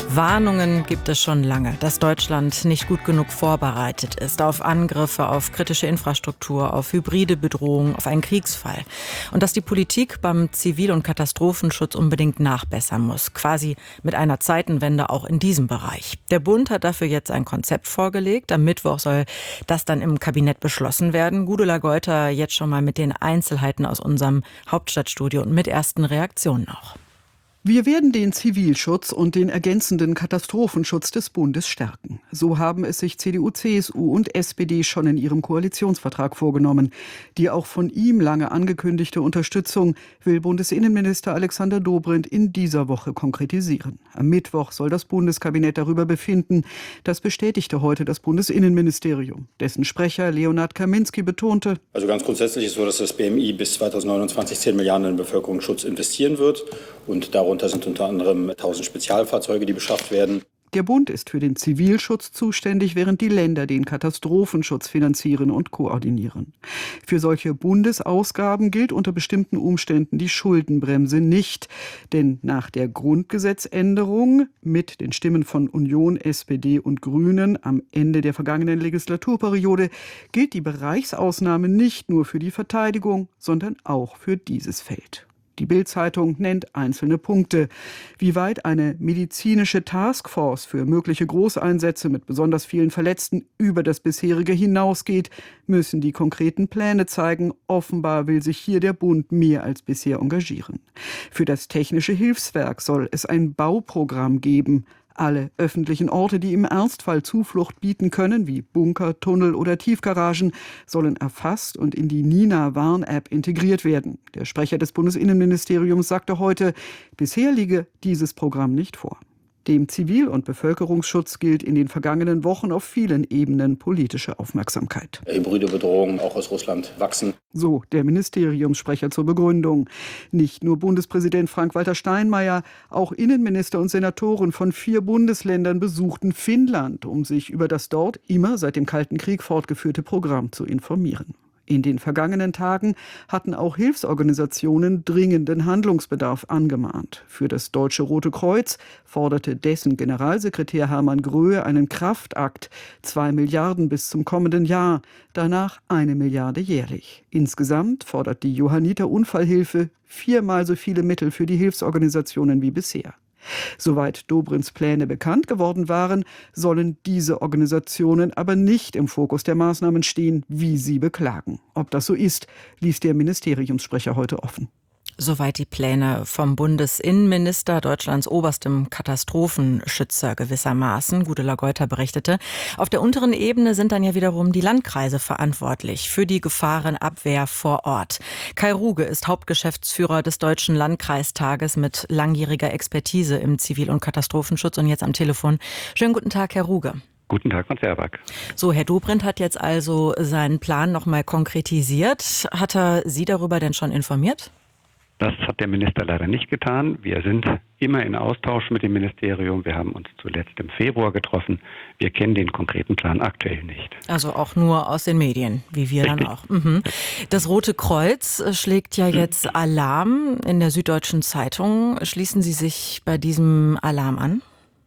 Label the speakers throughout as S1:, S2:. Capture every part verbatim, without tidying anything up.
S1: Warnungen gibt es schon lange, dass Deutschland nicht gut genug vorbereitet ist auf Angriffe, auf kritische Infrastruktur, auf hybride Bedrohungen, auf einen Kriegsfall. Und dass die Politik beim Zivil- und Katastrophenschutz unbedingt nachbessern muss, quasi mit einer Zeitenwende auch in diesem Bereich. Der Bund hat dafür jetzt ein Konzept vorgelegt. Am Mittwoch soll das dann im Kabinett beschlossen werden. Gudula Geuter jetzt schon mal mit den Einzelheiten aus unserem Hauptstadtstudio und mit ersten Reaktionen auch.
S2: Wir werden den Zivilschutz und den ergänzenden Katastrophenschutz des Bundes stärken. So haben es sich C D U, C S U und S P D schon in ihrem Koalitionsvertrag vorgenommen. Die auch von ihm lange angekündigte Unterstützung will Bundesinnenminister Alexander Dobrindt in dieser Woche konkretisieren. Am Mittwoch soll das Bundeskabinett darüber befinden. Das bestätigte heute das Bundesinnenministerium. Dessen Sprecher Leonhard Kaminski betonte:
S3: Also ganz grundsätzlich ist es so, dass das B M I bis zweitausendneunundzwanzig zehn Milliarden in den Bevölkerungsschutz investieren wird. Und darunter sind unter anderem tausend Spezialfahrzeuge, die beschafft werden.
S2: Der Bund ist für den Zivilschutz zuständig, während die Länder den Katastrophenschutz finanzieren und koordinieren. Für solche Bundesausgaben gilt unter bestimmten Umständen die Schuldenbremse nicht. Denn nach der Grundgesetzänderung mit den Stimmen von Union, S P D und Grünen am Ende der vergangenen Legislaturperiode gilt die Bereichsausnahme nicht nur für die Verteidigung, sondern auch für dieses Feld. Die Bild-Zeitung nennt einzelne Punkte. Wie weit eine medizinische Taskforce für mögliche Großeinsätze mit besonders vielen Verletzten über das bisherige hinausgeht, müssen die konkreten Pläne zeigen. Offenbar will sich hier der Bund mehr als bisher engagieren. Für das Technische Hilfswerk soll es ein Bauprogramm geben. Alle öffentlichen Orte, die im Ernstfall Zuflucht bieten können, wie Bunker, Tunnel oder Tiefgaragen, sollen erfasst und in die Nina-Warn-App integriert werden. Der Sprecher des Bundesinnenministeriums sagte heute, bisher liege dieses Programm nicht vor. Dem Zivil- und Bevölkerungsschutz gilt in den vergangenen Wochen auf vielen Ebenen politische Aufmerksamkeit.
S3: Hybride Bedrohungen auch aus Russland wachsen.
S2: So der Ministeriumssprecher zur Begründung. Nicht nur Bundespräsident Frank-Walter Steinmeier, auch Innenminister und Senatoren von vier Bundesländern besuchten Finnland, um sich über das dort immer seit dem Kalten Krieg fortgeführte Programm zu informieren. In den vergangenen Tagen hatten auch Hilfsorganisationen dringenden Handlungsbedarf angemahnt. Für das Deutsche Rote Kreuz forderte dessen Generalsekretär Hermann Gröhe einen Kraftakt, zwei Milliarden bis zum kommenden Jahr, danach eine Milliarde jährlich. Insgesamt fordert die Johanniter Unfallhilfe viermal so viele Mittel für die Hilfsorganisationen wie bisher. Soweit Dobrindts Pläne bekannt geworden waren, sollen diese Organisationen aber nicht im Fokus der Maßnahmen stehen, wie sie beklagen. Ob das so ist, ließ der Ministeriumssprecher heute offen.
S1: Soweit die Pläne vom Bundesinnenminister, Deutschlands oberstem Katastrophenschützer gewissermaßen. Gudula Geuter berichtete. Auf der unteren Ebene sind dann ja wiederum die Landkreise verantwortlich für die Gefahrenabwehr vor Ort. Kai Ruge ist Hauptgeschäftsführer des Deutschen Landkreistages mit langjähriger Expertise im Zivil- und Katastrophenschutz und jetzt am Telefon. Schönen guten Tag, Herr Ruge.
S4: Guten Tag, Frau Zerback.
S1: So, Herr Dobrindt hat jetzt also seinen Plan noch mal konkretisiert. Hat er Sie darüber denn schon informiert?
S4: Das hat der Minister leider nicht getan. Wir sind immer in Austausch mit dem Ministerium. Wir haben uns zuletzt im Februar getroffen. Wir kennen den konkreten Plan aktuell nicht.
S1: Also auch nur aus den Medien, wie wir Richtig. Dann auch. Mhm. Das Rote Kreuz schlägt ja jetzt Alarm in der Süddeutschen Zeitung. Schließen Sie sich bei diesem Alarm an?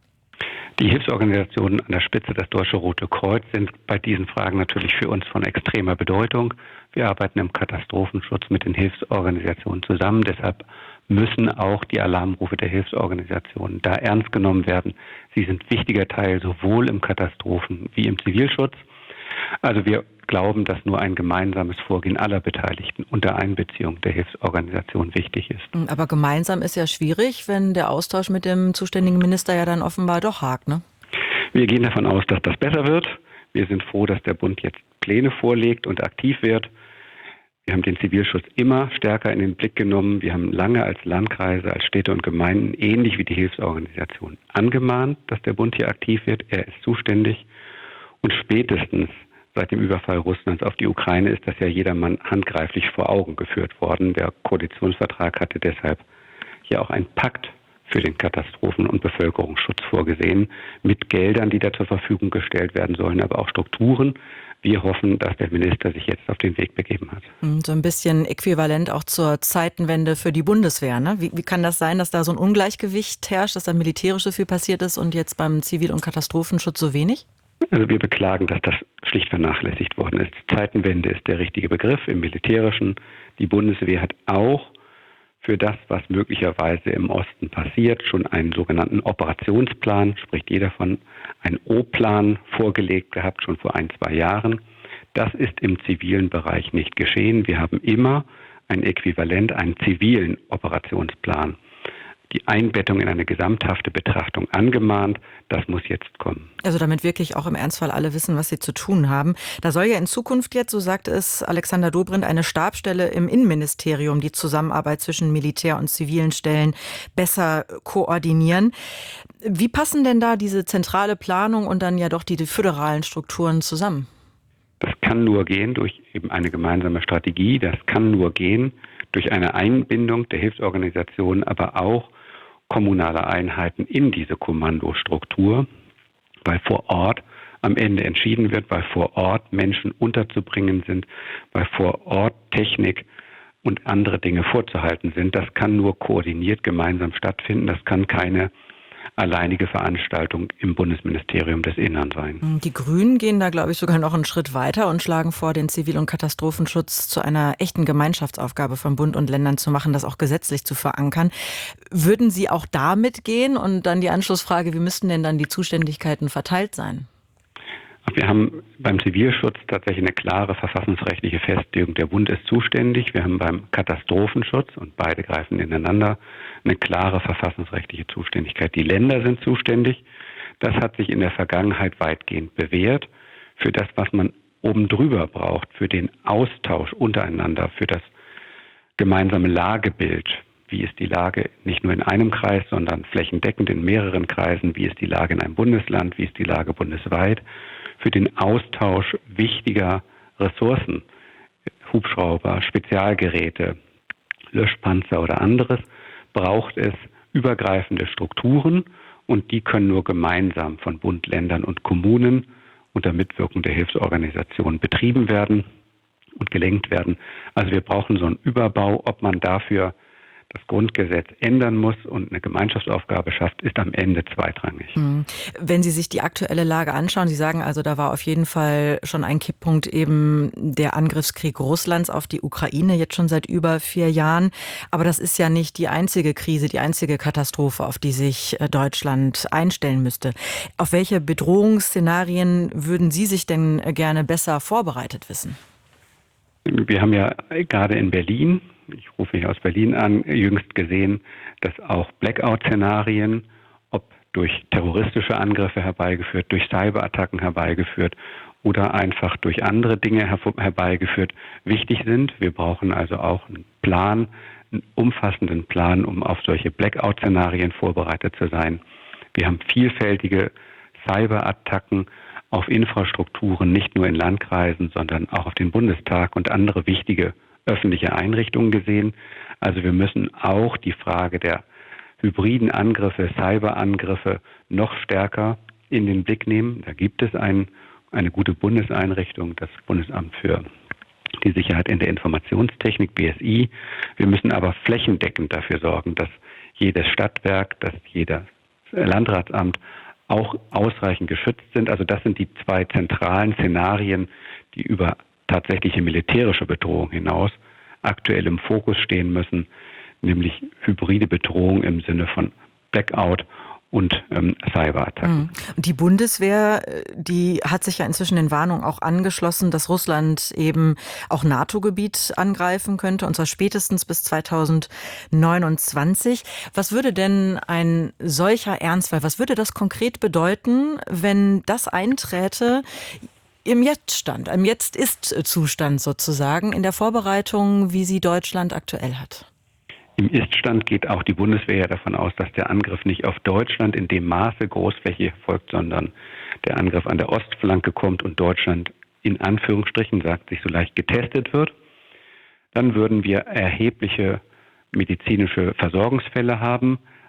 S4: Die Hilfsorganisationen an der Spitze, das Deutsche Rote Kreuz, sind bei diesen Fragen natürlich für uns von extremer Bedeutung. Wir arbeiten im Katastrophenschutz mit den Hilfsorganisationen zusammen. Deshalb müssen auch die Alarmrufe der Hilfsorganisationen da ernst genommen werden. Sie sind wichtiger Teil sowohl im Katastrophen- wie im Zivilschutz. Also wir glauben, dass nur ein gemeinsames Vorgehen aller Beteiligten unter Einbeziehung der Hilfsorganisation wichtig ist.
S1: Aber gemeinsam ist ja schwierig, wenn der Austausch mit dem zuständigen Minister ja dann offenbar doch hakt, ne?
S4: Wir gehen davon aus, dass das besser wird. Wir sind froh, dass der Bund jetzt Pläne vorlegt und aktiv wird. Wir haben den Zivilschutz immer stärker in den Blick genommen. Wir haben lange als Landkreise, als Städte und Gemeinden, ähnlich wie die Hilfsorganisationen, angemahnt, dass der Bund hier aktiv wird. Er ist zuständig. Und spätestens seit dem Überfall Russlands auf die Ukraine ist das ja jedermann handgreiflich vor Augen geführt worden. Der Koalitionsvertrag hatte deshalb ja auch einen Pakt für den Katastrophen- und Bevölkerungsschutz vorgesehen, mit Geldern, die da zur Verfügung gestellt werden sollen, aber auch Strukturen. Wir hoffen, dass der Minister sich jetzt auf den Weg begeben hat.
S1: So ein bisschen äquivalent auch zur Zeitenwende für die Bundeswehr, ne? Wie, wie kann das sein, dass da so ein Ungleichgewicht herrscht, dass da militärisch so viel passiert ist und jetzt beim Zivil- und Katastrophenschutz so wenig?
S4: Also wir beklagen, dass das schlicht vernachlässigt worden ist. Zeitenwende ist der richtige Begriff im Militärischen. Die Bundeswehr hat auch für das, was möglicherweise im Osten passiert, schon einen sogenannten Operationsplan, spricht jeder von einem O-Plan vorgelegt gehabt, schon vor ein, zwei Jahren. Das ist im zivilen Bereich nicht geschehen. Wir haben immer ein Äquivalent, einen zivilen Operationsplan. Die Einbettung in eine gesamthafte Betrachtung angemahnt, das muss jetzt kommen.
S1: Also damit wirklich auch im Ernstfall alle wissen, was sie zu tun haben. Da soll ja in Zukunft jetzt, so sagt es Alexander Dobrindt, eine Stabsstelle im Innenministerium die Zusammenarbeit zwischen Militär- und zivilen Stellen besser koordinieren. Wie passen denn da diese zentrale Planung und dann ja doch die, die föderalen Strukturen zusammen?
S4: Das kann nur gehen durch eben eine gemeinsame Strategie. Das kann nur gehen durch eine Einbindung der Hilfsorganisationen, aber auch kommunale Einheiten in diese Kommandostruktur, weil vor Ort am Ende entschieden wird, weil vor Ort Menschen unterzubringen sind, weil vor Ort Technik und andere Dinge vorzuhalten sind. Das kann nur koordiniert gemeinsam stattfinden. Das kann keine alleinige Veranstaltung im Bundesministerium des Innern sein.
S1: Die Grünen gehen da, glaube ich, sogar noch einen Schritt weiter und schlagen vor, den Zivil- und Katastrophenschutz zu einer echten Gemeinschaftsaufgabe von Bund und Ländern zu machen, das auch gesetzlich zu verankern. Würden Sie auch da mitgehen? Und dann die Anschlussfrage, wie müssten denn dann die Zuständigkeiten verteilt sein?
S4: Wir haben beim Zivilschutz tatsächlich eine klare verfassungsrechtliche Festlegung. Der Bund ist zuständig. Wir haben beim Katastrophenschutz, und beide greifen ineinander, eine klare verfassungsrechtliche Zuständigkeit. Die Länder sind zuständig. Das hat sich in der Vergangenheit weitgehend bewährt. Für das, was man oben drüber braucht, für den Austausch untereinander, für das gemeinsame Lagebild. Wie ist die Lage nicht nur in einem Kreis, sondern flächendeckend in mehreren Kreisen? Wie ist die Lage in einem Bundesland? Wie ist die Lage bundesweit? Für den Austausch wichtiger Ressourcen, Hubschrauber, Spezialgeräte, Löschpanzer oder anderes, braucht es übergreifende Strukturen und die können nur gemeinsam von Bund, Ländern und Kommunen unter Mitwirkung der Hilfsorganisationen betrieben werden und gelenkt werden. Also wir brauchen so einen Überbau. Ob man dafür das Grundgesetz ändern muss und eine Gemeinschaftsaufgabe schafft, ist am Ende zweitrangig.
S1: Wenn Sie sich die aktuelle Lage anschauen, Sie sagen also, da war auf jeden Fall schon ein Kipppunkt eben der Angriffskrieg Russlands auf die Ukraine, jetzt schon seit über vier Jahren. Aber das ist ja nicht die einzige Krise, die einzige Katastrophe, auf die sich Deutschland einstellen müsste. Auf welche Bedrohungsszenarien würden Sie sich denn gerne besser vorbereitet wissen?
S4: Wir haben ja gerade in Berlin, ich rufe mich aus Berlin an, jüngst gesehen, dass auch Blackout-Szenarien, ob durch terroristische Angriffe herbeigeführt, durch Cyberattacken herbeigeführt oder einfach durch andere Dinge herbeigeführt, wichtig sind. Wir brauchen also auch einen Plan, einen umfassenden Plan, um auf solche Blackout-Szenarien vorbereitet zu sein. Wir haben vielfältige Cyberattacken auf Infrastrukturen, nicht nur in Landkreisen, sondern auch auf den Bundestag und andere wichtige öffentliche Einrichtungen gesehen. Also wir müssen auch die Frage der hybriden Angriffe, Cyberangriffe noch stärker in den Blick nehmen. Da gibt es ein, eine gute Bundeseinrichtung, das Bundesamt für die Sicherheit in der Informationstechnik, B S I. Wir müssen aber flächendeckend dafür sorgen, dass jedes Stadtwerk, dass jedes Landratsamt auch ausreichend geschützt sind. Also das sind die zwei zentralen Szenarien, die über tatsächliche militärische Bedrohung hinaus aktuell im Fokus stehen müssen, nämlich hybride Bedrohung im Sinne von Blackout und ähm, Cyberattacken.
S1: Die Bundeswehr, die hat sich ja inzwischen den Warnungen auch angeschlossen, dass Russland eben auch NATO-Gebiet angreifen könnte, und zwar spätestens bis zweitausendneunundzwanzig. Was würde denn ein solcher Ernstfall, was würde das konkret bedeuten, wenn das einträte im Jetztstand, im Jetzt-Ist-Zustand sozusagen, in der Vorbereitung, wie sie Deutschland aktuell hat?
S4: Im Ist-Stand geht auch die Bundeswehr ja davon aus, dass der Angriff nicht auf Deutschland in dem Maße großflächig folgt, sondern der Angriff an der Ostflanke kommt und Deutschland in Anführungsstrichen, sagt sich, so leicht getestet wird. Dann würden wir erhebliche medizinische Versorgungsfälle haben,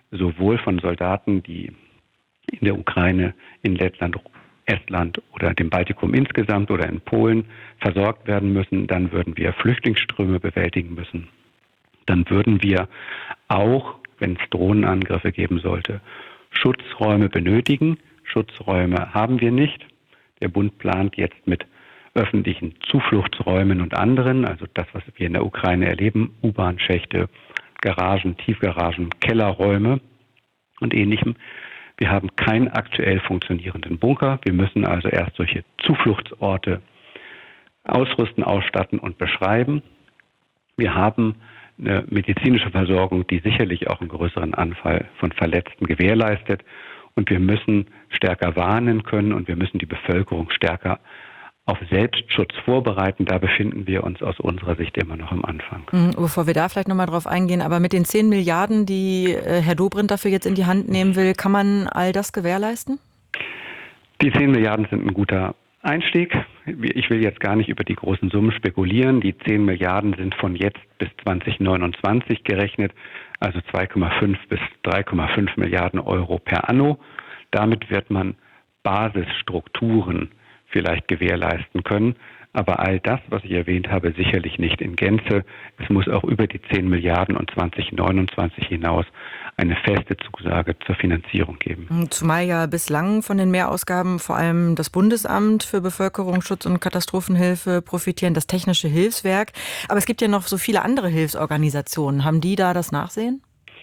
S4: sowohl von Soldaten, die in der Ukraine, in Lettland, Estland oder dem Baltikum insgesamt oder in Polen versorgt werden müssen. Dann würden wir Flüchtlingsströme bewältigen müssen. Dann würden wir auch, wenn es Drohnenangriffe geben sollte, Schutzräume benötigen. Schutzräume haben wir nicht. Der Bund plant jetzt mit öffentlichen Zufluchtsräumen und anderen, also das, was wir in der Ukraine erleben, U-Bahn-Schächte, Garagen, Tiefgaragen, Kellerräume und Ähnlichem. Wir haben keinen aktuell funktionierenden Bunker. Wir müssen also erst solche Zufluchtsorte ausrüsten, ausstatten und beschreiben. Wir haben eine medizinische Versorgung, die sicherlich auch einen größeren Anfall von Verletzten gewährleistet. Und wir müssen stärker warnen können und wir müssen die Bevölkerung stärker auf Selbstschutz vorbereiten. Da befinden wir uns aus unserer Sicht immer noch am Anfang.
S1: Bevor wir da vielleicht nochmal drauf eingehen, aber mit den zehn Milliarden, die Herr Dobrindt dafür jetzt in die Hand nehmen will, kann man all das gewährleisten?
S4: Die zehn Milliarden sind ein guter Einstieg. Ich will jetzt gar nicht über die großen Summen spekulieren. Die zehn Milliarden sind von jetzt bis zwanzig neunundzwanzig gerechnet, also zwei Komma fünf bis drei Komma fünf Milliarden Euro per anno. Damit wird man Basisstrukturen vielleicht gewährleisten können. Aber all das, was ich erwähnt habe, sicherlich nicht in Gänze. Es muss auch über die zehn Milliarden und zwanzig neunundzwanzig hinaus eine feste Zusage zur Finanzierung geben.
S1: Zumal ja bislang von den Mehrausgaben vor allem das Bundesamt für Bevölkerungsschutz und Katastrophenhilfe profitieren, das Technische Hilfswerk. Aber es gibt ja noch so viele andere Hilfsorganisationen. Haben die da das Nachsehen?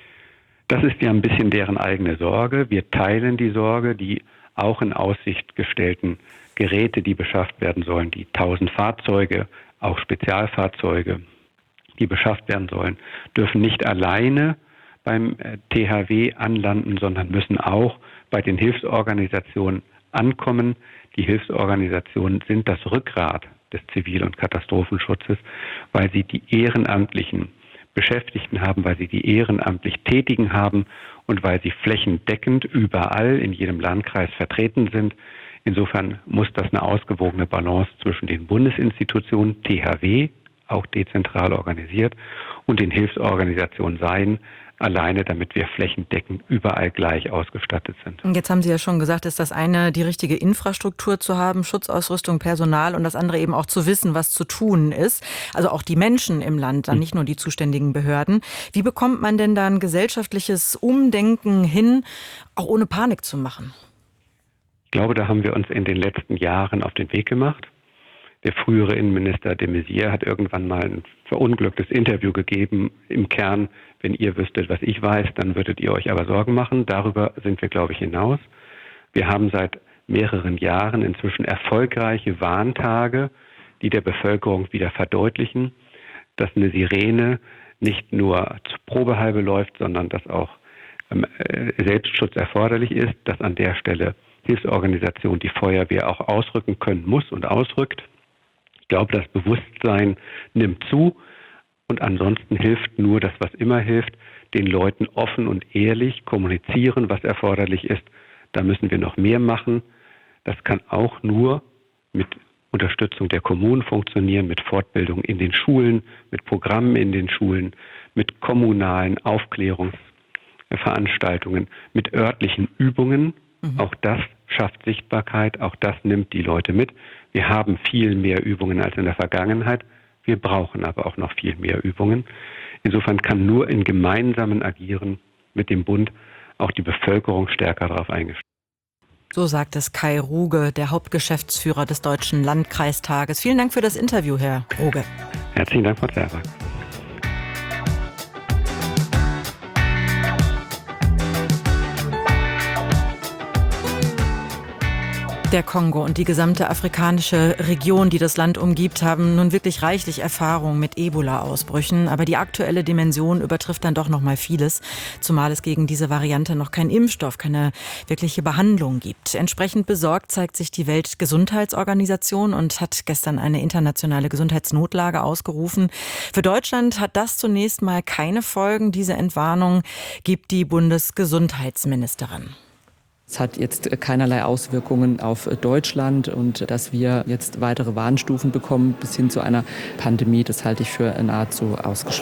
S4: Das ist ja ein bisschen deren eigene Sorge. Wir teilen die Sorge, die auch in Aussicht gestellten Geräte, die beschafft werden sollen, die tausend Fahrzeuge, auch Spezialfahrzeuge, die beschafft werden sollen, dürfen nicht alleine beim T H W anlanden, sondern müssen auch bei den Hilfsorganisationen ankommen. Die Hilfsorganisationen sind das Rückgrat des Zivil- und Katastrophenschutzes, weil sie die ehrenamtlichen Beschäftigten haben, weil sie die ehrenamtlich Tätigen haben und weil sie flächendeckend überall in jedem Landkreis vertreten sind. Insofern muss das eine ausgewogene Balance zwischen den Bundesinstitutionen, T H W, auch dezentral organisiert, und den Hilfsorganisationen sein, alleine damit wir flächendeckend überall gleich ausgestattet sind.
S1: Jetzt haben Sie ja schon gesagt, ist das eine, die richtige Infrastruktur zu haben, Schutzausrüstung, Personal, und das andere eben auch zu wissen, was zu tun ist. Also auch die Menschen im Land, dann nicht nur die zuständigen Behörden. Wie bekommt man denn da ein gesellschaftliches Umdenken hin, auch ohne Panik zu machen?
S4: Ich glaube, da haben wir uns in den letzten Jahren auf den Weg gemacht. Der frühere Innenminister de Maizière hat irgendwann mal ein verunglücktes Interview gegeben. Im Kern, wenn ihr wüsstet, was ich weiß, dann würdet ihr euch aber Sorgen machen. Darüber sind wir, glaube ich, hinaus. Wir haben seit mehreren Jahren inzwischen erfolgreiche Warntage, die der Bevölkerung wieder verdeutlichen, dass eine Sirene nicht nur zu Probehalbe läuft, sondern dass auch ähm, Selbstschutz erforderlich ist, dass an der Stelle Hilfsorganisation, die Feuerwehr auch ausrücken können muss und ausrückt. Ich glaube, das Bewusstsein nimmt zu und ansonsten hilft nur das, was immer hilft, den Leuten offen und ehrlich kommunizieren, was erforderlich ist. Da müssen wir noch mehr machen. Das kann auch nur mit Unterstützung der Kommunen funktionieren, mit Fortbildung in den Schulen, mit Programmen in den Schulen, mit kommunalen Aufklärungsveranstaltungen, mit örtlichen Übungen. Mhm. Auch das schafft Sichtbarkeit, auch das nimmt die Leute mit. Wir haben viel mehr Übungen als in der Vergangenheit. Wir brauchen aber auch noch viel mehr Übungen. Insofern kann nur in gemeinsamen Agieren mit dem Bund auch die Bevölkerung stärker darauf eingestellt werden.
S1: So sagt es Kai Ruge, der Hauptgeschäftsführer des Deutschen Landkreistages. Vielen Dank für das Interview, Herr Ruge.
S4: Herzlichen Dank, Frau Zerwak.
S1: Der Kongo und die gesamte afrikanische Region, die das Land umgibt, haben nun wirklich reichlich Erfahrung mit Ebola-Ausbrüchen. Aber die aktuelle Dimension übertrifft dann doch noch mal vieles, zumal es gegen diese Variante noch keinen Impfstoff, keine wirkliche Behandlung gibt. Entsprechend besorgt zeigt sich die Weltgesundheitsorganisation und hat gestern eine internationale Gesundheitsnotlage ausgerufen. Für Deutschland hat das zunächst mal keine Folgen. Diese Entwarnung gibt die Bundesgesundheitsministerin.
S5: Es hat jetzt keinerlei Auswirkungen auf Deutschland, und dass wir jetzt weitere Warnstufen bekommen bis hin zu einer Pandemie, das halte ich für nahezu ausgeschlossen.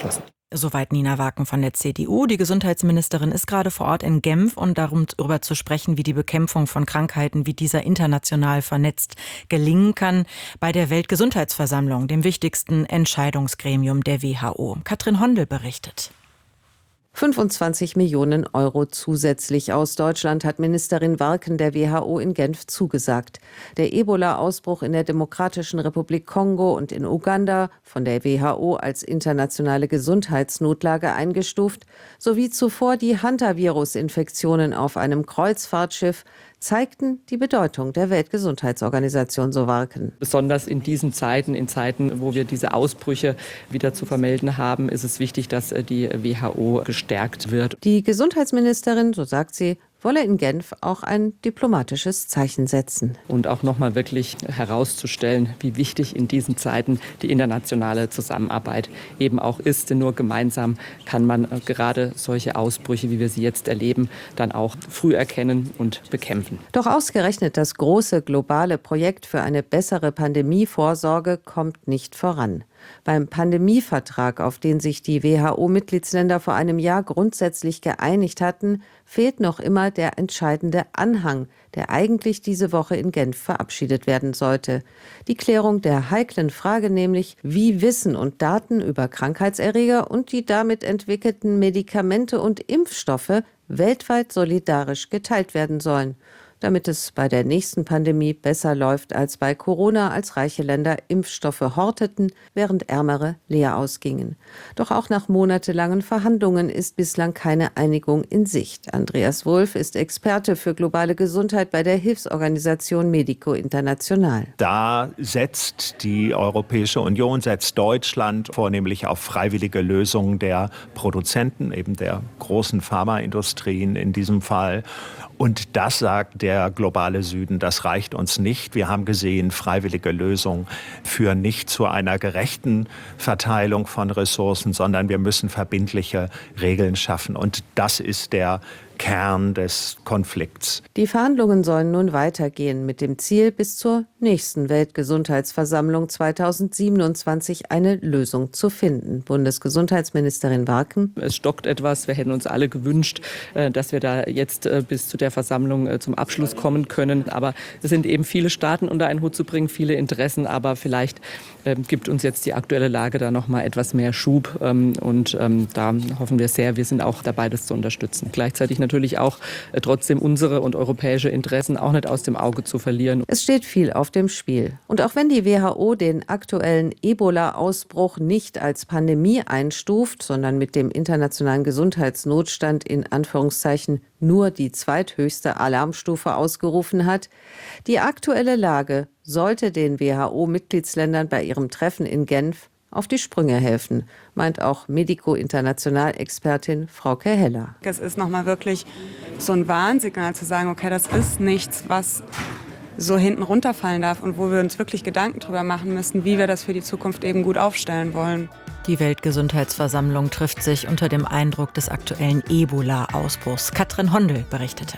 S1: Soweit Nina Waken von der C D U. Die Gesundheitsministerin ist gerade vor Ort in Genf, um darüber zu sprechen, wie die Bekämpfung von Krankheiten wie dieser international vernetzt gelingen kann, bei der Weltgesundheitsversammlung, dem wichtigsten Entscheidungsgremium der W H O. Katrin Hondel berichtet.
S6: fünfundzwanzig Millionen Euro zusätzlich aus Deutschland hat Ministerin Waken der W H O in Genf zugesagt. Der Ebola-Ausbruch in der Demokratischen Republik Kongo und in Uganda, von der W H O als internationale Gesundheitsnotlage eingestuft, sowie zuvor die Hantavirus-Infektionen auf einem Kreuzfahrtschiff, zeigten die Bedeutung der Weltgesundheitsorganisation, so Waken.
S5: Besonders in diesen Zeiten, in Zeiten, wo wir diese Ausbrüche wieder zu vermelden haben, ist es wichtig, dass die W H O gestärkt wird.
S6: Die Gesundheitsministerin, so sagt sie, wolle in Genf auch ein diplomatisches Zeichen setzen.
S5: Und auch nochmal wirklich herauszustellen, wie wichtig in diesen Zeiten die internationale Zusammenarbeit eben auch ist. Denn nur gemeinsam kann man gerade solche Ausbrüche, wie wir sie jetzt erleben, dann auch früh erkennen und bekämpfen.
S6: Doch ausgerechnet das große globale Projekt für eine bessere Pandemievorsorge kommt nicht voran. Beim Pandemievertrag, auf den sich die W H O-Mitgliedsländer vor einem Jahr grundsätzlich geeinigt hatten, fehlt noch immer der entscheidende Anhang, der eigentlich diese Woche in Genf verabschiedet werden sollte. Die Klärung der heiklen Frage nämlich, wie Wissen und Daten über Krankheitserreger und die damit entwickelten Medikamente und Impfstoffe weltweit solidarisch geteilt werden sollen, damit es bei der nächsten Pandemie besser läuft als bei Corona, als reiche Länder Impfstoffe horteten, während ärmere leer ausgingen. Doch auch nach monatelangen Verhandlungen ist bislang keine Einigung in Sicht. Andreas Wulff ist Experte für globale Gesundheit bei der Hilfsorganisation Medico International.
S7: Da setzt die Europäische Union, setzt Deutschland vornehmlich auf freiwillige Lösungen der Produzenten, eben der großen Pharmaindustrien in diesem Fall. Und das sagt der globale Süden, das reicht uns nicht. Wir haben gesehen, freiwillige Lösungen führen nicht zu einer gerechten Verteilung von Ressourcen, sondern wir müssen verbindliche Regeln schaffen. Und das ist der Kern des Konflikts.
S6: Die Verhandlungen sollen nun weitergehen mit dem Ziel, bis zur nächsten Weltgesundheitsversammlung zweitausendsiebenundzwanzig eine Lösung zu finden. Bundesgesundheitsministerin Waken.
S5: Es stockt etwas. Wir hätten uns alle gewünscht, dass wir da jetzt bis zu der Versammlung zum Abschluss kommen können. Aber es sind eben viele Staaten unter einen Hut zu bringen, viele Interessen. Aber vielleicht gibt uns jetzt die aktuelle Lage da noch mal etwas mehr Schub. Und da hoffen wir sehr, wir sind auch dabei, das zu unterstützen. Gleichzeitig natürlich natürlich auch äh, trotzdem unsere und europäische Interessen auch nicht aus dem Auge zu verlieren.
S6: Es steht viel auf dem Spiel. Und auch wenn die W H O den aktuellen Ebola-Ausbruch nicht als Pandemie einstuft, sondern mit dem internationalen Gesundheitsnotstand in Anführungszeichen nur die zweithöchste Alarmstufe ausgerufen hat, die aktuelle Lage sollte den W H O-Mitgliedsländern bei ihrem Treffen in Genf auf die Sprünge helfen, meint auch Medico International-Expertin Frauke Heller.
S8: Es ist nochmal wirklich so ein Warnsignal zu sagen, okay, das ist nichts, was so hinten runterfallen darf und wo wir uns wirklich Gedanken drüber machen müssen, wie wir das für die Zukunft eben gut aufstellen wollen.
S1: Die Weltgesundheitsversammlung trifft sich unter dem Eindruck des aktuellen Ebola-Ausbruchs. Katrin Hondel berichtete.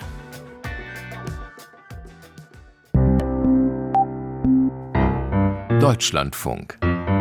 S9: Deutschlandfunk.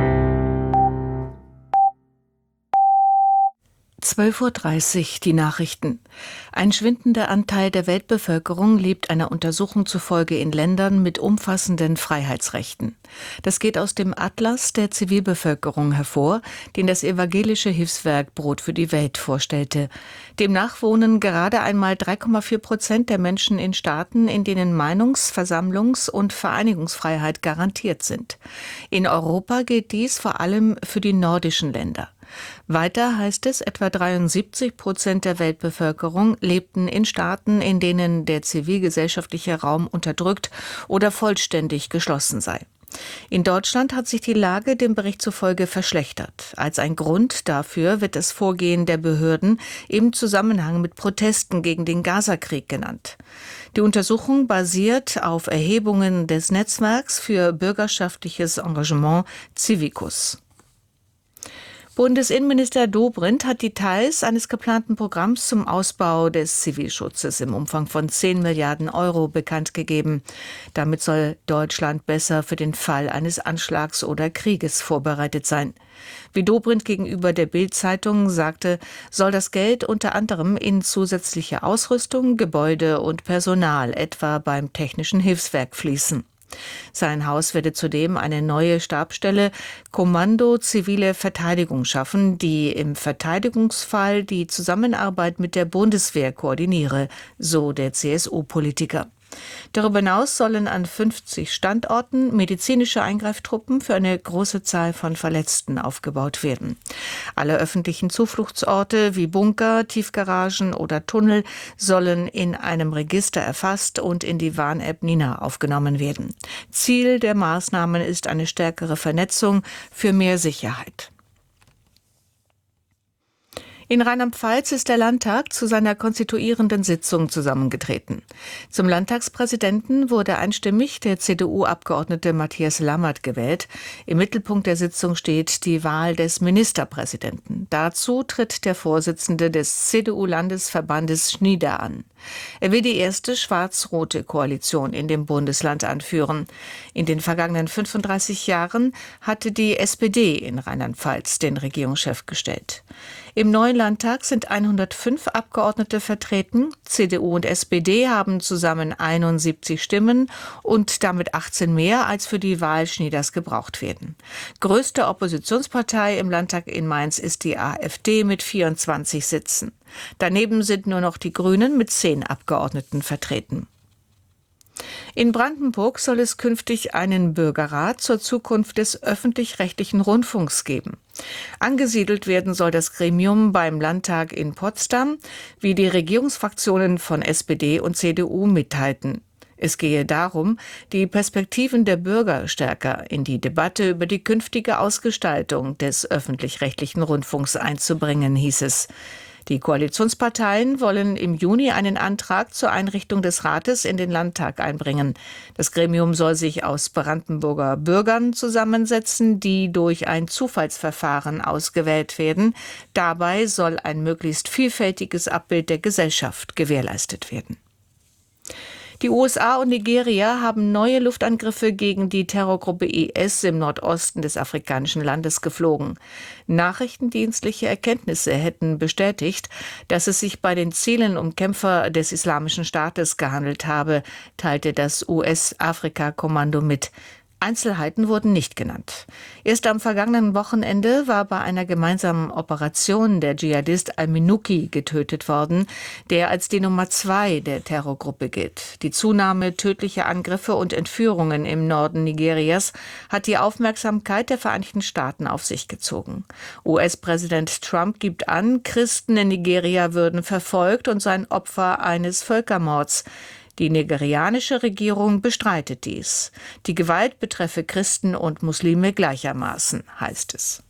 S10: zwölf Uhr dreißig, die Nachrichten. Ein schwindender Anteil der Weltbevölkerung lebt einer Untersuchung zufolge in Ländern mit umfassenden Freiheitsrechten. Das geht aus dem Atlas der Zivilbevölkerung hervor, den das evangelische Hilfswerk Brot für die Welt vorstellte. Demnach wohnen gerade einmal drei Komma vier Prozent der Menschen in Staaten, in denen Meinungs-, Versammlungs- und Vereinigungsfreiheit garantiert sind. In Europa gilt dies vor allem für die nordischen Länder. Weiter heißt es, etwa dreiundsiebzig Prozent der Weltbevölkerung lebten in Staaten, in denen der zivilgesellschaftliche Raum unterdrückt oder vollständig geschlossen sei. In Deutschland hat sich die Lage dem Bericht zufolge verschlechtert. Als ein Grund dafür wird das Vorgehen der Behörden im Zusammenhang mit Protesten gegen den Gazakrieg genannt. Die Untersuchung basiert auf Erhebungen des Netzwerks für bürgerschaftliches Engagement Civicus. Bundesinnenminister Dobrindt hat Details eines geplanten Programms zum Ausbau des Zivilschutzes im Umfang von zehn Milliarden Euro bekannt gegeben. Damit soll Deutschland besser für den Fall eines Anschlags oder Krieges vorbereitet sein. Wie Dobrindt gegenüber der Bild-Zeitung sagte, soll das Geld unter anderem in zusätzliche Ausrüstung, Gebäude und Personal, etwa beim Technischen Hilfswerk, fließen. Sein Haus werde zudem eine neue Stabsstelle Kommando Zivile Verteidigung schaffen, die im Verteidigungsfall die Zusammenarbeit mit der Bundeswehr koordiniere, so der C S U-Politiker. Darüber hinaus sollen an fünfzig Standorten medizinische Eingreiftruppen für eine große Zahl von Verletzten aufgebaut werden. Alle öffentlichen Zufluchtsorte wie Bunker, Tiefgaragen oder Tunnel sollen in einem Register erfasst und in die Warn-App Nina aufgenommen werden. Ziel der Maßnahmen ist eine stärkere Vernetzung für mehr Sicherheit. In Rheinland-Pfalz ist der Landtag zu seiner konstituierenden Sitzung zusammengetreten. Zum Landtagspräsidenten wurde einstimmig der C D U-Abgeordnete Matthias Lammert gewählt. Im Mittelpunkt der Sitzung steht die Wahl des Ministerpräsidenten. Dazu tritt der Vorsitzende des C D U-Landesverbandes Schnieder an. Er will die erste schwarz-rote Koalition in dem Bundesland anführen. In den vergangenen fünfunddreißig Jahren hatte die S P D in Rheinland-Pfalz den Regierungschef gestellt. Im neuen Landtag sind hundertfünf Abgeordnete vertreten. C D U und S P D haben zusammen einundsiebzig Stimmen und damit achtzehn mehr, als für die Wahl Schnieders gebraucht werden. Größte Oppositionspartei im Landtag in Mainz ist die AfD mit vierundzwanzig Sitzen. Daneben sind nur noch die Grünen mit zehn Abgeordneten vertreten. In Brandenburg soll es künftig einen Bürgerrat zur Zukunft des öffentlich-rechtlichen Rundfunks geben. Angesiedelt werden soll das Gremium beim Landtag in Potsdam, wie die Regierungsfraktionen von S P D und C D U mitteilten. Es gehe darum, die Perspektiven der Bürger stärker in die Debatte über die künftige Ausgestaltung des öffentlich-rechtlichen Rundfunks einzubringen, hieß es. Die Koalitionsparteien wollen im Juni einen Antrag zur Einrichtung des Rates in den Landtag einbringen. Das Gremium soll sich aus Brandenburger Bürgern zusammensetzen, die durch ein Zufallsverfahren ausgewählt werden. Dabei soll ein möglichst vielfältiges Abbild der Gesellschaft gewährleistet werden. Die U S A und Nigeria haben neue Luftangriffe gegen die Terrorgruppe I S im Nordosten des afrikanischen Landes geflogen. Nachrichtendienstliche Erkenntnisse hätten bestätigt, dass es sich bei den Zielen um Kämpfer des Islamischen Staates gehandelt habe, teilte das U S-Afrika-Kommando mit. Einzelheiten wurden nicht genannt. Erst am vergangenen Wochenende war bei einer gemeinsamen Operation der Dschihadist Al-Minuki getötet worden, der als die Nummer zwei der Terrorgruppe gilt. Die Zunahme tödlicher Angriffe und Entführungen im Norden Nigerias hat die Aufmerksamkeit der Vereinigten Staaten auf sich gezogen. U S-Präsident Trump gibt an, Christen in Nigeria würden verfolgt und seien Opfer eines Völkermords. Die nigerianische Regierung bestreitet dies. Die Gewalt betreffe Christen und Muslime gleichermaßen, heißt es.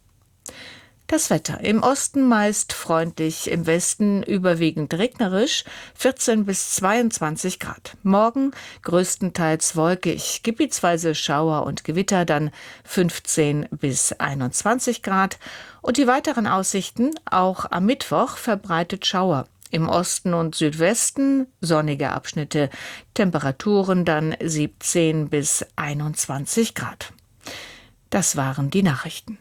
S10: Das Wetter. Im Osten meist freundlich, im Westen überwiegend regnerisch, vierzehn bis zweiundzwanzig Grad. Morgen größtenteils wolkig, gebietsweise Schauer und Gewitter, dann fünfzehn bis einundzwanzig Grad. Und die weiteren Aussichten, auch am Mittwoch verbreitet Schauer. Im Osten und Südwesten sonnige Abschnitte, Temperaturen dann siebzehn bis einundzwanzig Grad. Das waren die Nachrichten.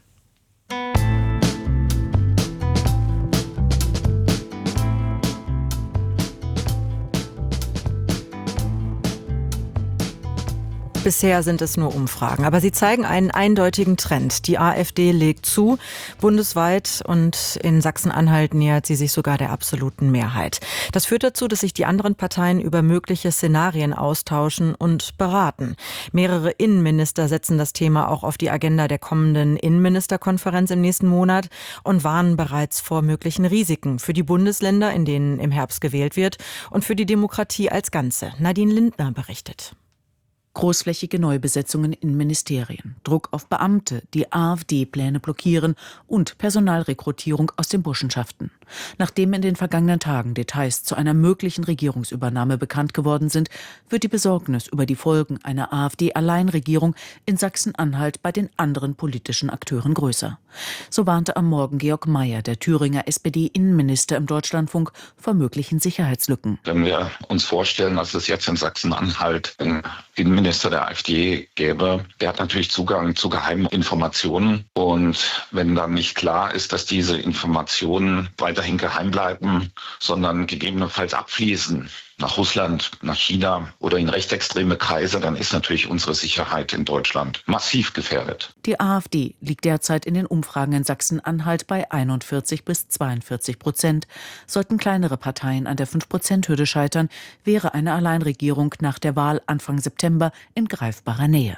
S1: Bisher sind es nur Umfragen, aber sie zeigen einen eindeutigen Trend. Die AfD legt zu, bundesweit, und in Sachsen-Anhalt nähert sie sich sogar der absoluten Mehrheit. Das führt dazu, dass sich die anderen Parteien über mögliche Szenarien austauschen und beraten. Mehrere Innenminister setzen das Thema auch auf die Agenda der kommenden Innenministerkonferenz im nächsten Monat und warnen bereits vor möglichen Risiken für die Bundesländer, in denen im Herbst gewählt wird, und für die Demokratie als Ganze. Nadine Lindner berichtet.
S9: Großflächige Neubesetzungen in Ministerien, Druck auf Beamte, die AfD-Pläne blockieren und Personalrekrutierung aus den Burschenschaften. Nachdem in den vergangenen Tagen Details zu einer möglichen Regierungsübernahme bekannt geworden sind, wird die Besorgnis über die Folgen einer AfD-Alleinregierung in Sachsen-Anhalt bei den anderen politischen Akteuren größer. So warnte am Morgen Georg Mayer, der Thüringer S P D-Innenminister, im Deutschlandfunk vor möglichen Sicherheitslücken.
S11: Wenn wir uns vorstellen, dass es jetzt in Sachsen-Anhalt einen Innenminister der AfD gäbe, der hat natürlich Zugang zu geheimen Informationen. Und wenn dann nicht klar ist, dass diese Informationen weiterhin geheim bleiben, sondern gegebenenfalls abfließen nach Russland, nach China oder in rechtsextreme Kreise, dann ist natürlich unsere Sicherheit in Deutschland massiv gefährdet.
S9: Die AfD liegt derzeit in den Umfragen in Sachsen-Anhalt bei einundvierzig bis zweiundvierzig Prozent. Sollten kleinere Parteien an der fünf Prozent Hürde scheitern, wäre eine Alleinregierung nach der Wahl Anfang September in greifbarer Nähe.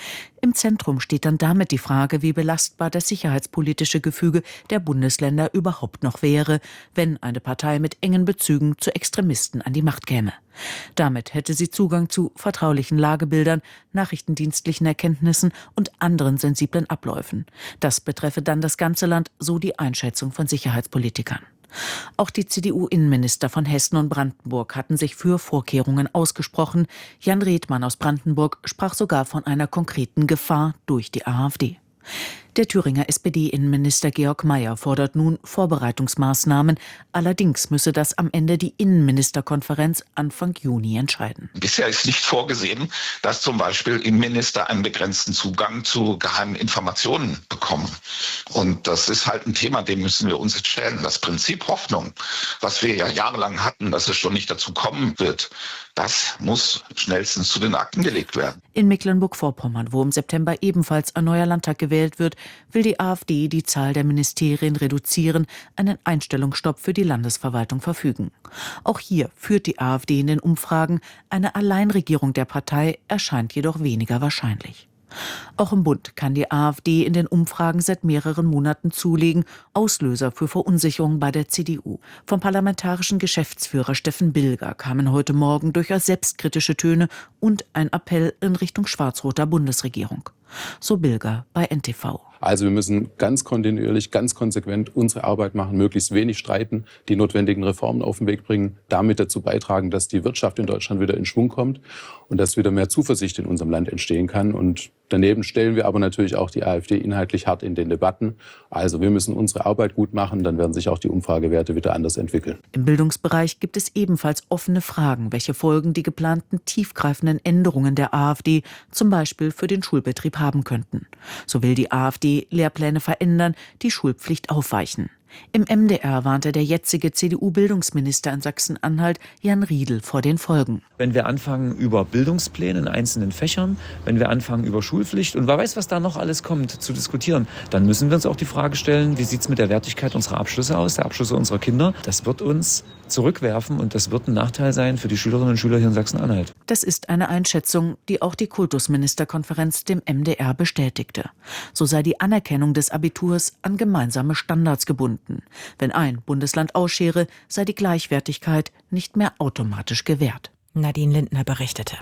S9: Im Zentrum steht dann damit die Frage, wie belastbar das sicherheitspolitische Gefüge der Bundesländer überhaupt noch wäre, wenn eine Partei mit engen Bezügen zu Extremisten an die Macht käme. Damit hätte sie Zugang zu vertraulichen Lagebildern, nachrichtendienstlichen Erkenntnissen und anderen sensiblen Abläufen. Das betreffe dann das ganze Land, so die Einschätzung von Sicherheitspolitikern. Auch die C D U-Innenminister von Hessen und Brandenburg hatten sich für Vorkehrungen ausgesprochen. Jan Redmann aus Brandenburg sprach sogar von einer konkreten Gefahr durch die AfD. Der Thüringer S P D-Innenminister Georg Mayer fordert nun Vorbereitungsmaßnahmen. Allerdings müsse das am Ende die Innenministerkonferenz Anfang Juni entscheiden.
S11: Bisher ist nicht vorgesehen, dass zum Beispiel Innenminister einen begrenzten Zugang zu geheimen Informationen bekommen. Und das ist halt ein Thema, dem müssen wir uns jetzt stellen. Das Prinzip Hoffnung, was wir ja jahrelang hatten, dass es schon nicht dazu kommen wird, das muss schnellstens zu den Akten gelegt werden.
S9: In Mecklenburg-Vorpommern, wo im September ebenfalls ein neuer Landtag gewählt wird, will die AfD die Zahl der Ministerien reduzieren, einen Einstellungsstopp für die Landesverwaltung verfügen. Auch hier führt die AfD in den Umfragen. Eine Alleinregierung der Partei erscheint jedoch weniger wahrscheinlich. Auch im Bund kann die AfD in den Umfragen seit mehreren Monaten zulegen. Auslöser für Verunsicherung bei der C D U. Vom parlamentarischen Geschäftsführer Steffen Bilger kamen heute Morgen durchaus selbstkritische Töne und ein Appell in Richtung schwarz-roter Bundesregierung. So Bilger bei N T V.
S12: Also wir müssen ganz kontinuierlich, ganz konsequent unsere Arbeit machen, möglichst wenig streiten, die notwendigen Reformen auf den Weg bringen, damit dazu beitragen, dass die Wirtschaft in Deutschland wieder in Schwung kommt und dass wieder mehr Zuversicht in unserem Land entstehen kann. Und daneben stellen wir aber natürlich auch die AfD inhaltlich hart in den Debatten. Also wir müssen unsere Arbeit gut machen, dann werden sich auch die Umfragewerte wieder anders entwickeln.
S9: Im Bildungsbereich gibt es ebenfalls offene Fragen, welche Folgen die geplanten tiefgreifenden Änderungen der AfD zum Beispiel für den Schulbetrieb haben könnten. So will die AfD Lehrpläne verändern, die Schulpflicht aufweichen. Im M D R warnte der jetzige C D U-Bildungsminister in Sachsen-Anhalt Jan Riedl vor den Folgen.
S13: Wenn wir anfangen über Bildungspläne in einzelnen Fächern, wenn wir anfangen über Schulpflicht und wer weiß, was da noch alles kommt, zu diskutieren, dann müssen wir uns auch die Frage stellen, wie sieht es mit der Wertigkeit unserer Abschlüsse aus, der Abschlüsse unserer Kinder. Das wird uns zurückwerfen und das wird ein Nachteil sein für die Schülerinnen und Schüler hier in Sachsen-Anhalt.
S9: Das ist eine Einschätzung, die auch die Kultusministerkonferenz dem M D R bestätigte. So sei die Anerkennung des Abiturs an gemeinsame Standards gebunden. Wenn ein Bundesland ausschere, sei die Gleichwertigkeit nicht mehr automatisch gewährt.
S1: Nadine Lindner berichtete.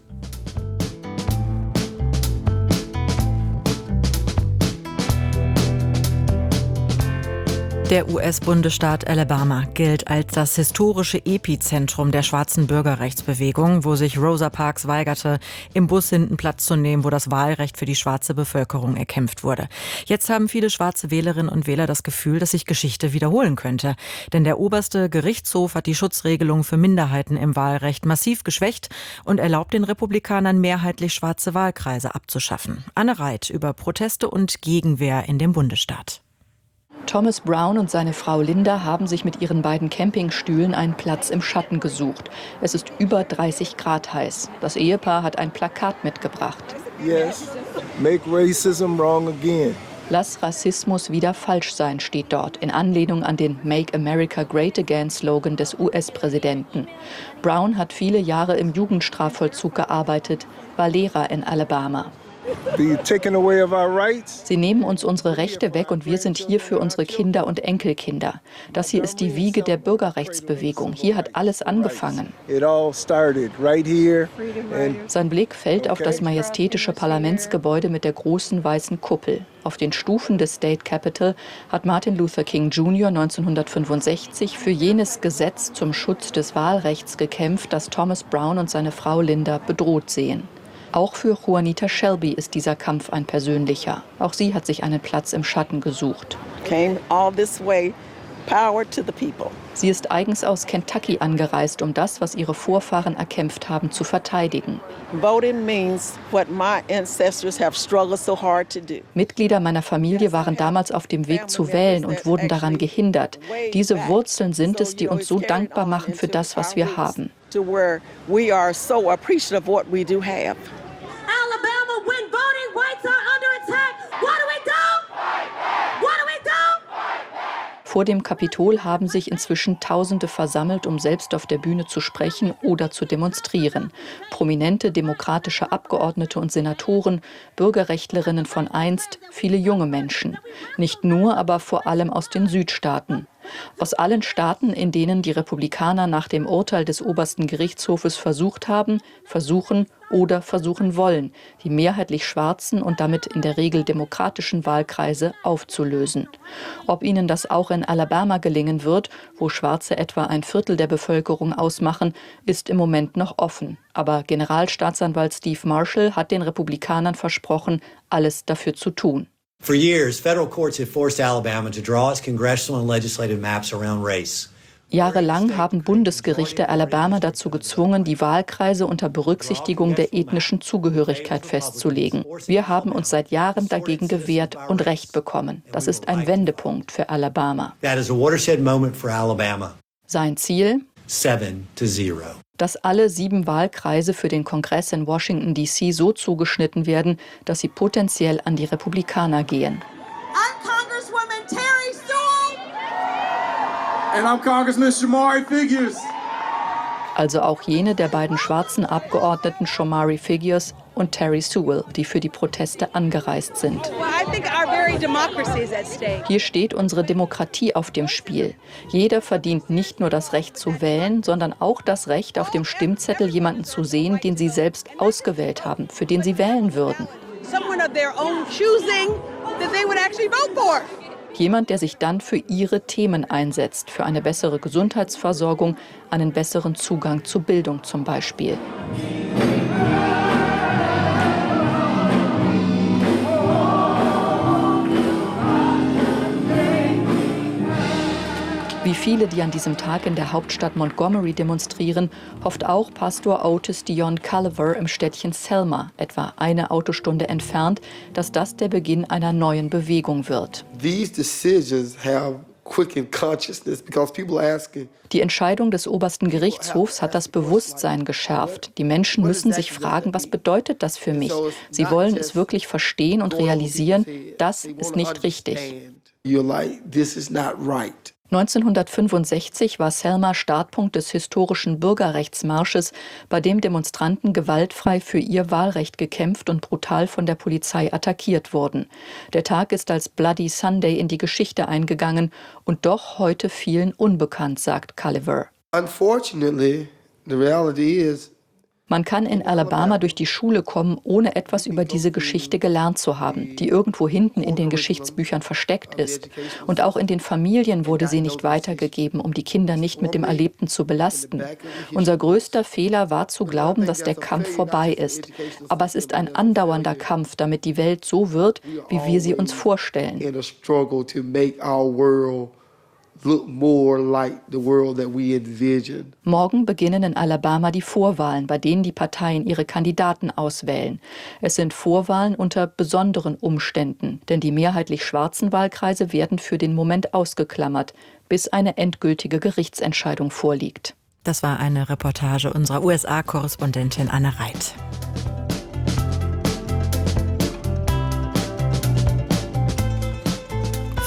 S1: Der U S-Bundesstaat Alabama gilt als das historische Epizentrum der schwarzen Bürgerrechtsbewegung, wo sich Rosa Parks weigerte, im Bus hinten Platz zu nehmen, wo das Wahlrecht für die schwarze Bevölkerung erkämpft wurde. Jetzt haben viele schwarze Wählerinnen und Wähler das Gefühl, dass sich Geschichte wiederholen könnte. Denn der oberste Gerichtshof hat die Schutzregelung für Minderheiten im Wahlrecht massiv geschwächt und erlaubt den Republikanern mehrheitlich schwarze Wahlkreise abzuschaffen. Anne Reit über Proteste und Gegenwehr in dem Bundesstaat.
S14: Thomas Brown und seine Frau Linda haben sich mit ihren beiden Campingstühlen einen Platz im Schatten gesucht. Es ist über dreißig Grad heiß. Das Ehepaar hat ein Plakat mitgebracht.
S15: Yes, make racism wrong again.
S14: Lass Rassismus wieder falsch sein, steht dort, in Anlehnung an den Make America Great Again Slogan des U S-Präsidenten. Brown hat viele Jahre im Jugendstrafvollzug gearbeitet, war Lehrer in Alabama. Sie nehmen uns unsere Rechte weg und wir sind hier für unsere Kinder und Enkelkinder. Das hier ist die Wiege der Bürgerrechtsbewegung. Hier hat alles angefangen. Sein Blick fällt auf das majestätische Parlamentsgebäude mit der großen weißen Kuppel. Auf den Stufen des State Capitol hat Martin Luther King Junior neunzehnhundertfünfundsechzig für jenes Gesetz zum Schutz des Wahlrechts gekämpft, das Thomas Brown und seine Frau Linda bedroht sehen. Auch für Juanita Shelby ist dieser Kampf ein persönlicher. Auch sie hat sich einen Platz im Schatten gesucht.
S16: Came all this way. Power to the people.
S14: Sie ist eigens aus Kentucky angereist, um das, was ihre Vorfahren erkämpft haben, zu verteidigen.
S16: Voting means what my ancestors have struggled so hard to do.
S14: Mitglieder meiner Familie waren damals auf dem Weg zu wählen und wurden daran gehindert. Diese Wurzeln sind es, die uns so dankbar machen für das, was wir haben.
S16: To where we are so appreciative of what we do have.
S17: Alabama, when voting rights are under attack, what do we do? What do we do?
S14: Vor dem Kapitol haben sich inzwischen Tausende versammelt, um selbst auf der Bühne zu sprechen oder zu demonstrieren. Prominente demokratische Abgeordnete und Senatoren, Bürgerrechtlerinnen von einst, viele junge Menschen. Nicht nur, aber vor allem aus den Südstaaten. Aus allen Staaten, in denen die Republikaner nach dem Urteil des obersten Gerichtshofes versucht haben, versuchen oder versuchen wollen, die mehrheitlich schwarzen und damit in der Regel demokratischen Wahlkreise aufzulösen. Ob ihnen das auch in Alabama gelingen wird, wo Schwarze etwa ein Viertel der Bevölkerung ausmachen, ist im Moment noch offen. Aber Generalstaatsanwalt Steve Marshall hat den Republikanern versprochen, alles dafür zu tun.
S18: For years, federal courts have forced Alabama to draw its congressional and legislative maps around race.
S14: Jahrelang haben Bundesgerichte Alabama dazu gezwungen, die Wahlkreise unter Berücksichtigung der ethnischen Zugehörigkeit festzulegen. Wir haben uns seit Jahren dagegen gewehrt und Recht bekommen. Das ist ein Wendepunkt für Alabama.
S18: That is a watershed moment for Alabama.
S14: Sein Ziel?
S18: Seven to zero.
S14: Dass alle sieben Wahlkreise für den Kongress in Washington D C so zugeschnitten werden, dass sie potenziell an die Republikaner gehen.
S17: I'm Congresswoman Terry Sewell.
S15: And I'm Congressman Shamari Figures.
S14: Also auch jene der beiden schwarzen Abgeordneten Shamari Figures und Terry Sewell, die für die Proteste angereist sind. Hier steht unsere Demokratie auf dem Spiel. Jeder verdient nicht nur das Recht zu wählen, sondern auch das Recht, auf dem Stimmzettel jemanden zu sehen, den sie selbst ausgewählt haben, für den sie wählen würden. Jemand, der sich dann für ihre Themen einsetzt, für eine bessere Gesundheitsversorgung, einen besseren Zugang zu Bildung zum Beispiel. Wie viele, die an diesem Tag in der Hauptstadt Montgomery demonstrieren, hofft auch Pastor Otis Dion Culliver im Städtchen Selma, etwa eine Autostunde entfernt, dass das der Beginn einer neuen Bewegung wird.
S15: These decisions have quickened consciousness because people are asking.
S14: Die Entscheidung des obersten Gerichtshofs hat das Bewusstsein geschärft. Die Menschen müssen sich fragen, was bedeutet das für mich? Sie wollen es wirklich verstehen und realisieren, das ist nicht richtig. neunzehnhundertfünfundsechzig war Selma Startpunkt des historischen Bürgerrechtsmarsches, bei dem Demonstranten gewaltfrei für ihr Wahlrecht gekämpft und brutal von der Polizei attackiert wurden. Der Tag ist als Bloody Sunday in die Geschichte eingegangen und doch heute vielen unbekannt, sagt Culliver.
S15: Unfortunately, the reality is
S14: Man kann in Alabama durch die Schule kommen, ohne etwas über diese Geschichte gelernt zu haben, die irgendwo hinten in den Geschichtsbüchern versteckt ist. Und auch in den Familien wurde sie nicht weitergegeben, um die Kinder nicht mit dem Erlebten zu belasten. Unser größter Fehler war zu glauben, dass der Kampf vorbei ist. Aber es ist ein andauernder Kampf, damit die Welt so wird, wie wir sie uns vorstellen.
S15: Look more like the world that we envision.
S14: Morgen beginnen in Alabama die Vorwahlen, bei denen die Parteien ihre Kandidaten auswählen. Es sind Vorwahlen unter besonderen Umständen, denn die mehrheitlich schwarzen Wahlkreise werden für den Moment ausgeklammert, bis eine endgültige Gerichtsentscheidung vorliegt.
S1: Das war eine Reportage unserer U S A-Korrespondentin Anne Reit.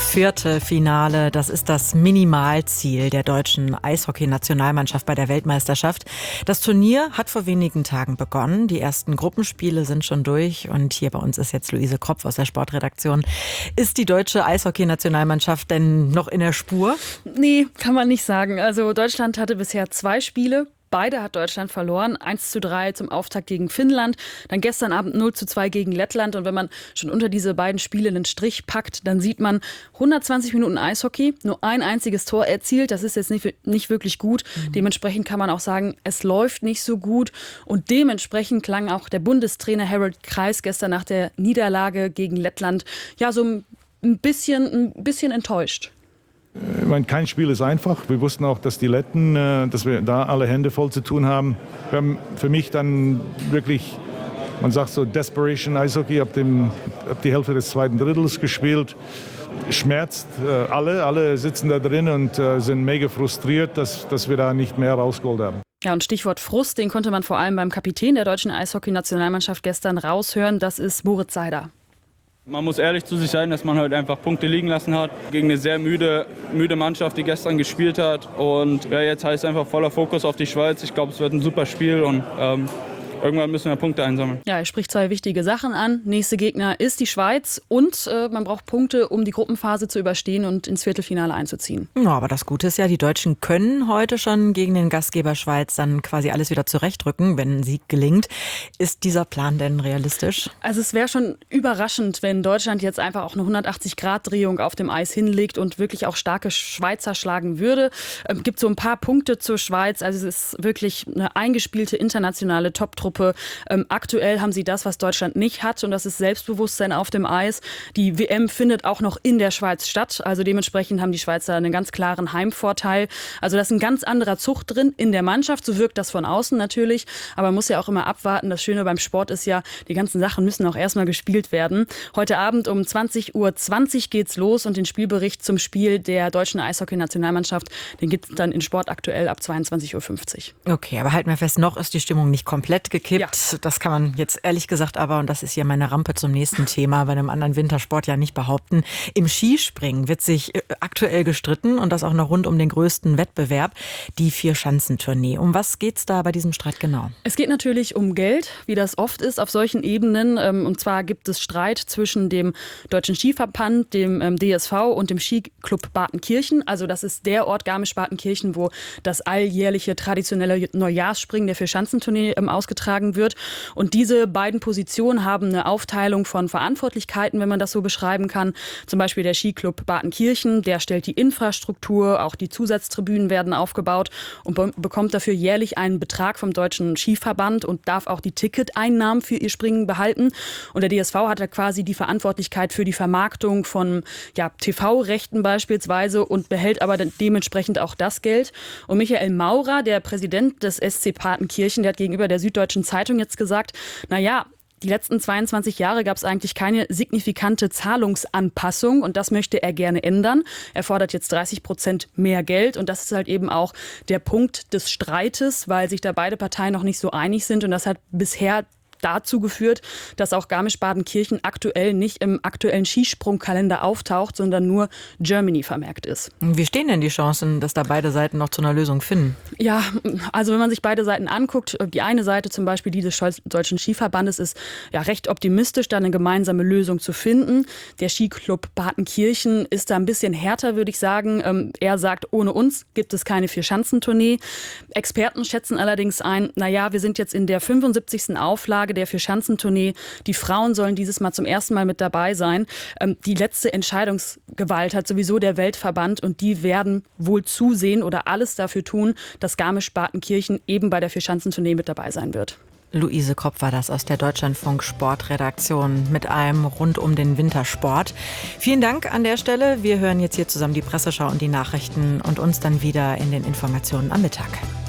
S1: Viertelfinale, das ist das Minimalziel der deutschen Eishockey-Nationalmannschaft bei der Weltmeisterschaft. Das Turnier hat vor wenigen Tagen begonnen. Die ersten Gruppenspiele sind schon durch und hier bei uns ist jetzt Luise Kropf aus der Sportredaktion. Ist die deutsche Eishockey-Nationalmannschaft denn noch in der Spur?
S19: Nee, kann man nicht sagen. Also Deutschland hatte bisher zwei Spiele. Beide hat Deutschland verloren. eins zu drei zum Auftakt gegen Finnland. Dann gestern Abend null zu zwei gegen Lettland. Und wenn man schon unter diese beiden Spiele einen Strich packt, dann sieht man hundertzwanzig Minuten Eishockey, nur ein einziges Tor erzielt. Das ist jetzt nicht, nicht wirklich gut. Mhm. Dementsprechend kann man auch sagen, es läuft nicht so gut. Und dementsprechend klang auch der Bundestrainer Harald Kreis gestern nach der Niederlage gegen Lettland ja so ein bisschen, ein bisschen enttäuscht.
S20: Ich meine, kein Spiel ist einfach. Wir wussten auch, dass die Letten, dass wir da alle Hände voll zu tun haben. Wir haben für mich dann wirklich, man sagt so Desperation Eishockey, ab, dem, ab die Hälfte des zweiten Drittels gespielt. Schmerzt äh, alle, alle sitzen da drin und äh, sind mega frustriert, dass, dass wir da nicht mehr rausgeholt haben.
S19: Ja, und Stichwort Frust, den konnte man vor allem beim Kapitän der deutschen Eishockey-Nationalmannschaft gestern raushören. Das ist Moritz Seider.
S21: Man muss ehrlich zu sich sein, dass man heute einfach Punkte liegen lassen hat gegen eine sehr müde, müde Mannschaft, die gestern gespielt hat. Und ja, jetzt heißt einfach voller Fokus auf die Schweiz. Ich glaube, es wird ein super Spiel und ähm, irgendwann müssen wir Punkte einsammeln. Ja, er spricht zwei wichtige Sachen an. Nächster Gegner ist die Schweiz und äh, man braucht Punkte, um die Gruppenphase zu überstehen und ins Viertelfinale einzuziehen.
S1: Ja, aber das Gute ist ja, die Deutschen können heute schon gegen den Gastgeber Schweiz dann quasi alles wieder zurechtrücken, wenn ein Sieg gelingt. Ist dieser Plan denn realistisch?
S19: Also es wäre schon überraschend, wenn Deutschland jetzt einfach auch eine hundertachtzig-Grad-Drehung auf dem Eis hinlegt und wirklich auch starke Schweizer schlagen würde. Es ähm, gibt so ein paar Punkte zur Schweiz. Also es ist wirklich eine eingespielte internationale Top-Truppe. Ähm, aktuell haben sie das, was Deutschland nicht hat, und das ist Selbstbewusstsein auf dem Eis. Die W M findet auch noch in der Schweiz statt, also dementsprechend haben die Schweizer einen ganz klaren Heimvorteil. Also da ist ein ganz anderer Zug drin in der Mannschaft, so wirkt das von außen natürlich, aber man muss ja auch immer abwarten. Das Schöne beim Sport ist ja, die ganzen Sachen müssen auch erstmal gespielt werden. Heute Abend um zwanzig Uhr zwanzig geht's los und den Spielbericht zum Spiel der deutschen Eishockey-Nationalmannschaft, den gibt es dann in Sport aktuell ab zweiundzwanzig Uhr fünfzig.
S1: Okay, aber halten wir fest, noch ist die Stimmung nicht komplett gekippt. Ja. Das kann man jetzt ehrlich gesagt aber, und das ist hier meine Rampe zum nächsten Thema, bei einem anderen Wintersport ja nicht behaupten. Im Skispringen wird sich aktuell gestritten und das auch noch rund um den größten Wettbewerb, die Vier-Schanzentournee. Um was geht's da bei diesem Streit genau?
S19: Es geht natürlich um Geld, wie das oft ist auf solchen Ebenen. Und zwar gibt es Streit zwischen dem Deutschen Skiverband, dem D S V und dem Skiclub Bartenkirchen. Also das ist der Ort Garmisch-Partenkirchen, wo das alljährliche traditionelle Neujahrsspringen der Vier-Schanzentournee ausgetragen wird. Und diese beiden Positionen haben eine Aufteilung von Verantwortlichkeiten, wenn man das so beschreiben kann. Zum Beispiel der Skiclub Bartenkirchen, der stellt die Infrastruktur, auch die Zusatztribünen werden aufgebaut und be- bekommt dafür jährlich einen Betrag vom Deutschen Skiverband und darf auch die Ticketeinnahmen für ihr Springen behalten. Und der D S V hat da quasi die Verantwortlichkeit für die Vermarktung von ja, T V-Rechten beispielsweise und behält aber dementsprechend auch das Geld. Und Michael Maurer, der Präsident des S C Partenkirchen, der hat gegenüber der Süddeutschen Zeitung jetzt gesagt, naja, die letzten zweiundzwanzig Jahre gab es eigentlich keine signifikante Zahlungsanpassung und das möchte er gerne ändern. Er fordert jetzt dreißig Prozent mehr Geld und das ist halt eben auch der Punkt des Streites, weil sich da beide Parteien noch nicht so einig sind und das hat bisher dazu geführt, dass auch Garmisch-Partenkirchen aktuell nicht im aktuellen Skisprungkalender auftaucht, sondern nur Germany vermerkt ist.
S1: Wie stehen denn die Chancen, dass da beide Seiten noch zu einer Lösung finden?
S19: Ja, also wenn man sich beide Seiten anguckt, die eine Seite zum Beispiel die des Deutschen Skiverbandes ist ja recht optimistisch, da eine gemeinsame Lösung zu finden. Der Skiclub Partenkirchen ist da ein bisschen härter, würde ich sagen. Er sagt, ohne uns gibt es keine Vier-Schanzentournee. Experten schätzen allerdings ein, naja, wir sind jetzt in der fünfundsiebzigsten Auflage der Vier-Schanzentournee. Die Frauen sollen dieses Mal zum ersten Mal mit dabei sein. Ähm, die letzte Entscheidungsgewalt hat sowieso der Weltverband und die werden wohl zusehen oder alles dafür tun, dass Garmisch-Partenkirchen eben bei der Vier-Schanzentournee mit dabei sein wird.
S1: Luise Kropf war das aus der Deutschlandfunk Sportredaktion mit allem rund um den Wintersport. Vielen Dank an der Stelle. Wir hören jetzt hier zusammen die Presseschau und die Nachrichten und uns dann wieder in den Informationen am Mittag.